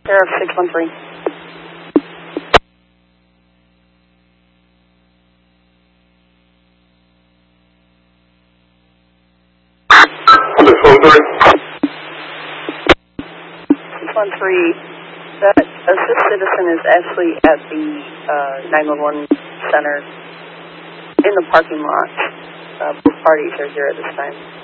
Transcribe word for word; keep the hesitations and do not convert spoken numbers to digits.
Sheriff six one three. six one three. six one three. The assist citizen is actually at the uh, nine one one center in the parking lot. Uh, both parties are here at this time.